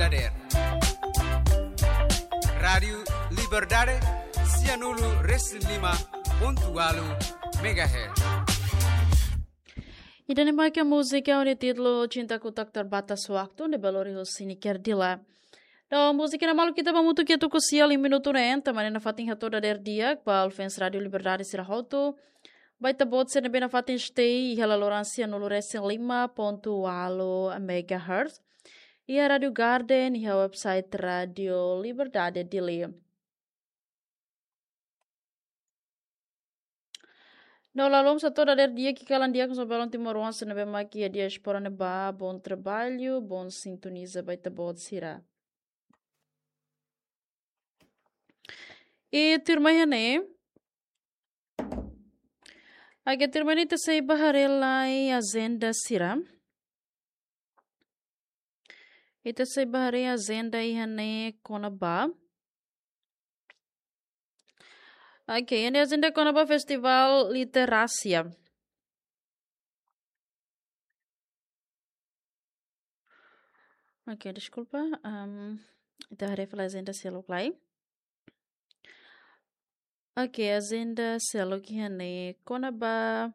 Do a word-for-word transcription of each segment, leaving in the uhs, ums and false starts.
Dader. Radio Liberdade Cianulu Reslima Pontualu Megahertz. E dan que a música onde título Cinta Ku Tak Terbatas Waktu de Belori Hosini Kerdila. Então, música na malu kita vamos tu que tu cosia em minuto renta, mas na fatin hato da der dia, para o Fens Radio Liberdade Sirahoto. Vai ta bot se na bena fatin stay e ela Lorancia no Loresin lima ponto alo megahertz. E a Radio Garden e a website Radio Liberdade Dili. Não, lá vamos a toda der dia que calam dia com o balão timoruan se na bema aqui a dia espora ne ba bom trabalho, bom sintoniza vai ta bot sira. E turma né? Aga turma ne ta sei baharela e agenda sira. E ta sei bahare agenda e hane kona ba. Ok, ini agenda kona ba festival literácia. Ok, desculpa. Um, ita haré falar agenda selo play. Ok, agenda selo que hane kona ba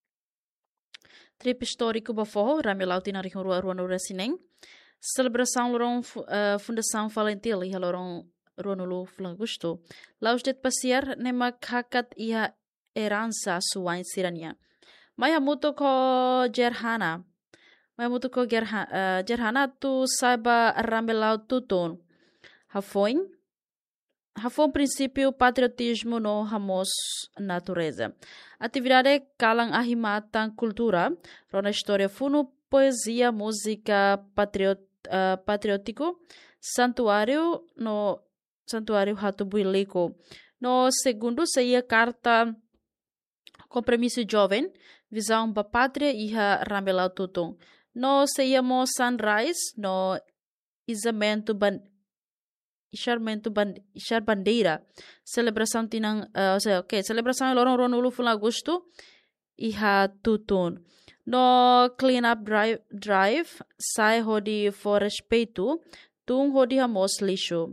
trip histórico ba forro, ramelau tinari com rua rua no resineng. Celebração loron uh, Fundação Valentil e loron Ronulu Flangusto. Lá os det passear nema kakat ia herança suain sirania. Maya muto ko Gerhana. Maya muto ko Gerha, uh, Gerhana tu saiba ramelau tutun. Hafoin. Hafon princípio patriotismo no hamos natureza. Atividade kalang ahimatan cultura. Rona história funo poesia, música patriot, uh, patriótico. Santuário no Santuário Rato Builico. No segundo, seria carta Compromisso Jovem, visão da pátria e a ramelau tutum. No seria mo Sunrise, no isamento ban Ixarmento ban Ixar bandeira, celebração tinang, uh, ou seja, ok, celebração loron ronulo fun agosto e a tutum. No clean up drive, drive sai hodi for respeito, tung hodi hamos lixo.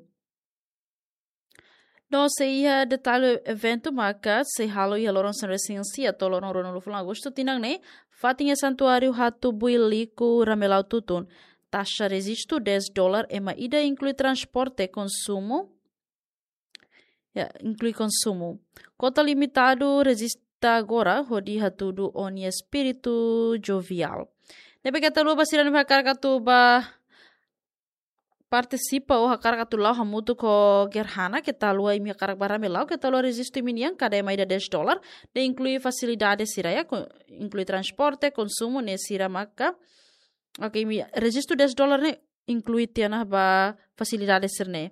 No seia detalhe evento maka se halo e loron san residência toloron rono fulan agosto tinang ne fatinha santuário Rato Builico ramelau tutun. Taxa resisto dez dólares ema ida inclui transporte consumo. Yeah, inclui consumo. Cota limitado resista agora hodi hatudo oni espírito jovial. Nebe kata luba sira nebe karkatu ba participa o hakar katulau hamutu ko Gerhana que talua imi hakar baramelau que talua resisto iminian cada ema ida dez dólares de inclui facilidade siraya inclui transporte consumo ne sira maka. Ok, mi resisto dez dólares ne inclui tiana ba facilidade sirne.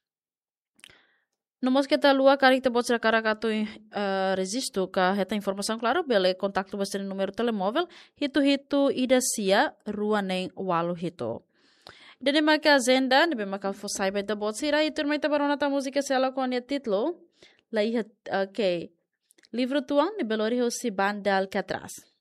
Nomos que talua kari te bot cara katu uh, resisto ka heta informação claro bele kontaktu basir número telemóvel hitu hitu ida sia rua neng walu hito. Dene maka agenda, nebe maka fosai ba da bot sira e turma ita barona ta música sela com a título. Lai ok. Livro tuang ne belori hosi banda Alcatraz.